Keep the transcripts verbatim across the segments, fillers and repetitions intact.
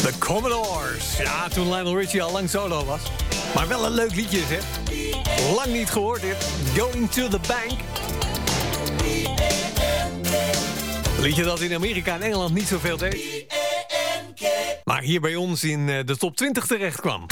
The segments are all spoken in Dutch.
De Commodores. Ja, toen Lionel Richie al lang solo was. Maar wel een leuk liedje, hè? Lang niet gehoord, dit. Going to the Bank. Liedje dat in Amerika en Engeland niet zoveel deed. Maar hier bij ons in de top twintig terecht kwam.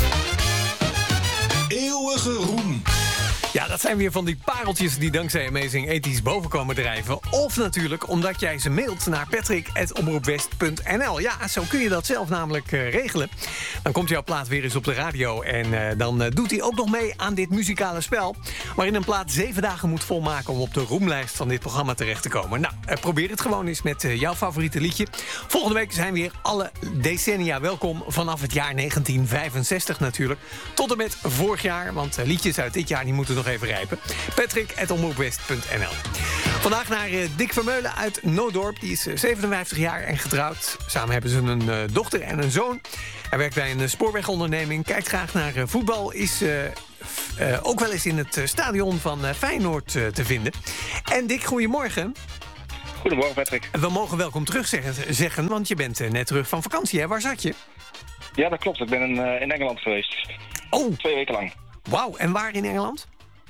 Eeuwige roem. Ja, dat zijn weer van die pareltjes die dankzij Amazing ethisch boven komen drijven. Of natuurlijk omdat jij ze mailt naar patrick at omroepwest punt n l. Ja, zo kun je dat zelf namelijk uh, regelen. Dan komt jouw plaat weer eens op de radio. En uh, dan uh, doet hij ook nog mee aan dit muzikale spel. Waarin een plaat zeven dagen moet volmaken om op de roemlijst van dit programma terecht te komen. Nou, uh, probeer het gewoon eens met uh, jouw favoriete liedje. Volgende week zijn weer alle decennia welkom. Vanaf het jaar negentien vijfenzestig natuurlijk. Tot en met vorig jaar. Want uh, liedjes uit dit jaar die moeten nog even rijpen. patrick at omroepwest punt n l. Vandaag naar uh, Dick Vermeulen uit Noodorp. Die is uh, zevenenvijftig jaar en getrouwd. Samen hebben ze een uh, dochter en een zoon. Hij werkt bij een uh, spoorwegonderneming. Kijkt graag naar uh, voetbal. Is uh, f- uh, ook wel eens in het uh, stadion van uh, Feyenoord uh, te vinden. En Dick, goedemorgen. Goedemorgen, Patrick. We mogen welkom terug zeggen, zeggen want je bent uh, net terug van vakantie, hè? Waar zat je? Ja, dat klopt. Ik ben in, uh, in Engeland geweest. Oh, Twee weken lang. wauw. En waar in Engeland?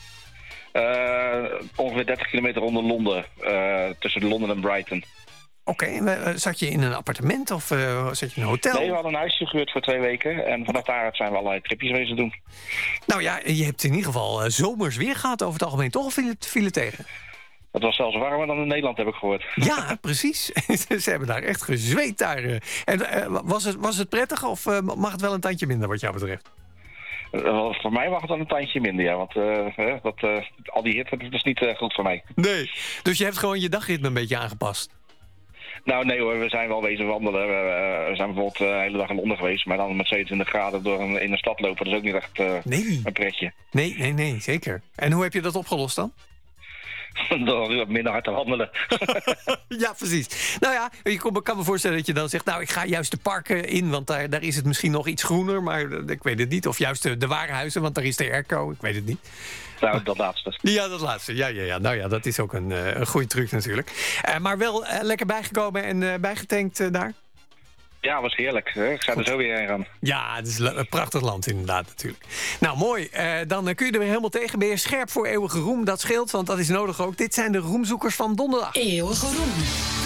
Uh, ongeveer dertig kilometer onder Londen. Uh, tussen Londen en Brighton. Oké, okay, uh, zat je in een appartement of uh, zat je in een hotel? Nee, we hadden een huisje gehuurd voor twee weken. En vanaf daaruit zijn we allerlei tripjes wezen doen. Nou ja, je hebt in ieder geval uh, zomers weer gehad over het algemeen. Toch of viel het, viel het tegen? Het was zelfs warmer dan in Nederland, heb ik gehoord. Ja, precies. Ze hebben daar echt gezweet daar. Uh. En uh, was, het, was het prettig of uh, mag het wel een tandje minder wat jou betreft? Uh, voor mij mag het dan een tandje minder, ja. Want uh, dat, uh, al die hitte, dat is niet uh, goed voor mij. Nee, dus je hebt gewoon je dagritme een beetje aangepast? Nou, nee hoor, we zijn wel wezen wandelen. We, uh, we zijn bijvoorbeeld uh, de hele dag in Londen geweest. Maar dan met zevenentwintig graden door een, in de stad lopen, dat is ook niet echt uh, nee. een pretje. Nee, nee, nee, zeker. En hoe heb je dat opgelost dan? Door wat minder hard te wandelen. Ja, precies. Nou ja, je kan me voorstellen dat je dan zegt... nou, ik ga juist de parken in, want daar, daar is het misschien nog iets groener... maar ik weet het niet. Of juist de, de warenhuizen, want daar is de airco. Ik weet het niet. Nou, dat laatste. Ja, dat laatste. Ja, ja, ja. Nou ja, dat is ook een, uh, een goede truc natuurlijk. Uh, maar wel uh, lekker bijgekomen en uh, bijgetankt uh, daar? Ja, was heerlijk. Ik zou er zo weer heen gaan. Ja, het is een prachtig land inderdaad natuurlijk. Nou, mooi. Uh, dan uh, kun je er weer helemaal tegen. Ben je scherp voor eeuwige roem? Dat scheelt, want dat is nodig ook. Dit zijn de roemzoekers van donderdag. Eeuwige roem.